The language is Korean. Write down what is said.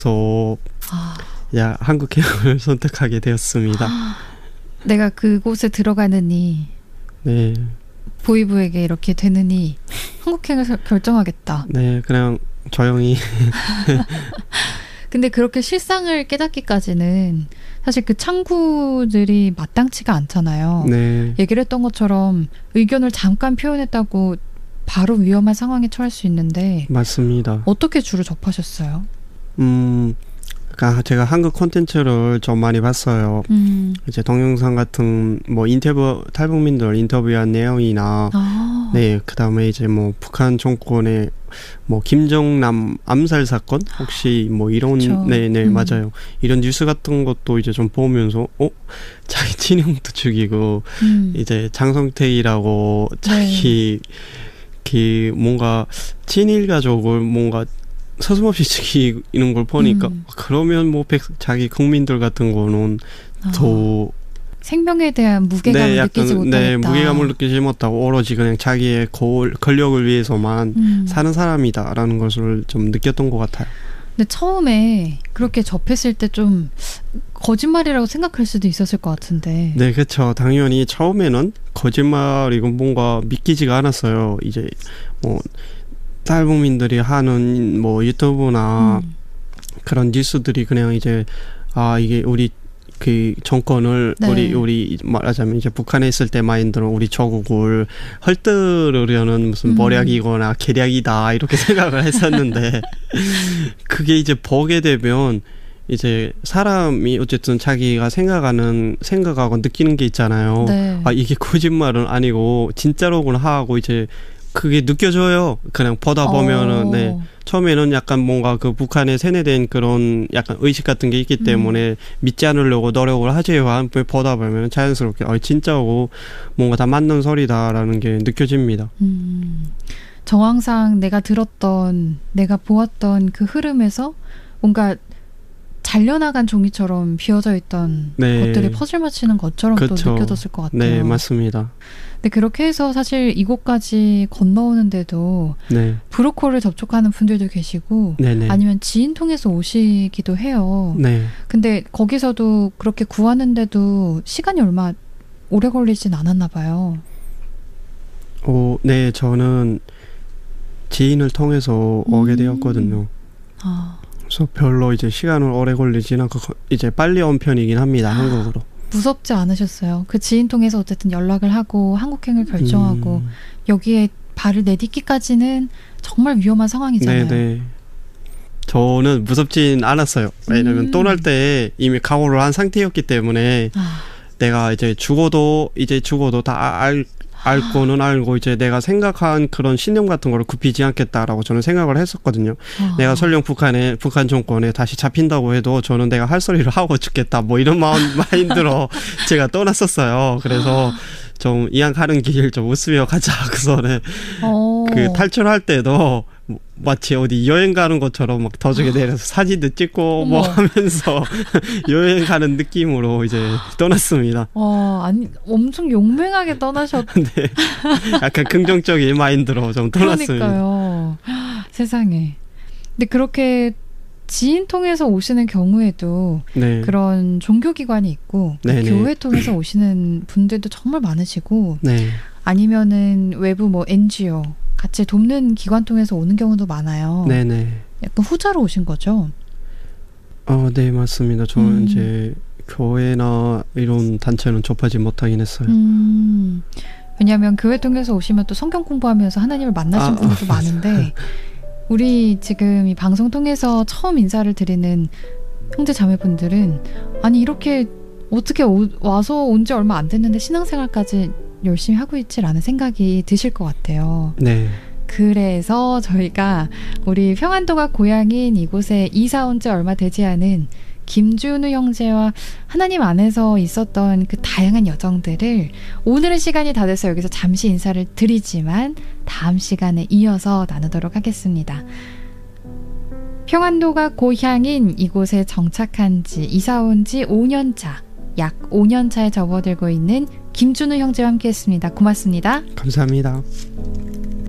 야, 한국행을 선택하게 되었습니다. 내가 그곳에 들어가느니 네. 보이부에게 이렇게 되느니 한국행을 결정하겠다. 네, 그냥 조용히. 근데 그렇게 실상을 깨닫기까지는 사실 그 창구들이 마땅치가 않잖아요. 네. 얘기를 했던 것처럼 의견을 잠깐 표현했다고 바로 위험한 상황에 처할 수 있는데 맞습니다. 어떻게 주로 접하셨어요? 그러니까 제가 한국 콘텐츠를 좀 많이 봤어요. 이제 동영상 같은 뭐 인터뷰 탈북민들 인터뷰한 내용이나 네, 그다음에 이제 뭐 북한 정권의 뭐 김정남 암살 사건 혹시 뭐 이런 그쵸. 네네 맞아요. 이런 뉴스 같은 것도 이제 좀 보면서 자기 친형도 죽이고 이제 장성택이라고 자기 뭔가 친일 가족을 뭔가 서슴없이 지키는 걸 보니까 그러면 뭐 자기 국민들 같은 거는 더 생명에 대한 무게감을 느끼지 못하겠다. 네, 무게감을 느끼지 못하고 오로지 그냥 자기의 권력을 위해서만 사는 사람이다라는 것을 좀 느꼈던 것 같아요. 근데 처음에 그렇게 접했을 때 좀 거짓말이라고 생각할 수도 있었을 것 같은데. 네, 그렇죠. 당연히 처음에는 거짓말이고 뭔가 믿기지가 않았어요. 이제 뭐 탈북민들이 하는 뭐 유튜브나 그런 뉴스들이 그냥 이제 이게 우리 그 정권을 네. 우리 말하자면 이제 북한에 있을 때 마인드로 우리 조국을 헐뜯으려는 무슨谋略이거나 계략이다 이렇게 생각을 했었는데 그게 이제 보게 되면 이제 사람이 어쨌든 자기가 생각하고 느끼는 게 있잖아요. 네. 이게 거짓말은 아니고 진짜로구나 하고 이제 그게 느껴져요. 그냥 보다 보면은 네. 처음에는 약간 뭔가 그 북한에 세뇌된 그런 약간 의식 같은 게 있기 때문에 믿지 않으려고 노력을 하지만 보다 보면 자연스럽게 진짜고 뭔가 다 맞는 소리다라는 게 느껴집니다. 정황상 내가 들었던 내가 보았던 그 흐름에서 뭔가 잘려나간 종이처럼 비어져 있던 것들이 퍼즐 맞히는 것처럼 또 느껴졌을 것 같아요. 네, 맞습니다. 근데 그렇게 해서 사실 이곳까지 건너오는데도 브로콜을 접촉하는 분들도 계시고 아니면 지인 통해서 오시기도 해요. 네. 근데 거기서도 그렇게 구하는데도 시간이 얼마 오래 걸리진 않았나 봐요. 네, 저는 지인을 통해서 오게 되었거든요. 그래서 별로 이제 시간을 오래 걸리진 않고 이제 빨리 온 편이긴 합니다. 한국으로. 무섭지 않으셨어요? 그 지인 통해서 어쨌든 연락을 하고 한국행을 결정하고 여기에 발을 내딛기까지는 정말 위험한 상황이잖아요. 네네. 저는 무섭진 않았어요. 왜냐면 떠날 때 이미 각오를 한 상태였기 때문에 내가 이제 죽어도 다 알고는 알고 이제 내가 생각한 그런 신념 같은 거를 굽히지 않겠다라고 저는 생각을 했었거든요. 내가 설령 북한 정권에 다시 잡힌다고 해도 저는 내가 할 소리를 하고 죽겠다 뭐 이런 마인드로 제가 떠났었어요. 그래서 좀 이왕 가는 길 좀 웃으며 가자. 그래서는 그 탈출할 때도 마치 어디 여행 가는 것처럼 막 도중에 내려서 사진도 찍고 뭐 하면서 여행 가는 느낌으로 이제 떠났습니다. 아니 엄청 용맹하게 떠나셨네. 네. 약간 긍정적인 마인드로 좀 떠났습니다. 그러니까요. 세상에. 근데 그렇게 지인 통해서 오시는 경우에도 그런 종교기관이 있고 교회 통해서 오시는 분들도 정말 많으시고 아니면은 외부 뭐 NGO 같이 돕는 기관 통해서 오는 경우도 많아요. 네네. 약간 후자로 오신 거죠? 네, 맞습니다. 저는 이제 교회나 이런 단체는 접하지 못하긴 했어요. 왜냐하면 교회 통해서 오시면 또 성경 공부하면서 하나님을 만나신 분들도 많은데 우리 지금 이 방송 통해서 처음 인사를 드리는 형제 자매분들은 아니 이렇게 어떻게 와서 온 지 얼마 안 됐는데 신앙생활까지 열심히 하고 있지라는 생각이 드실 것 같아요. 네. 그래서 저희가 우리 평안도가 고향인 이곳에 이사 온 지 얼마 되지 않은 김준우 형제와 하나님 안에서 있었던 그 다양한 여정들을 오늘은 시간이 다 돼서 여기서 잠시 인사를 드리지만 다음 시간에 이어서 나누도록 하겠습니다. 평안도가 고향인 이곳에 정착한 지 이사 온 지 5년차 약 5년차에 접어들고 있는 김준우 형제와 함께했습니다. 고맙습니다. 감사합니다.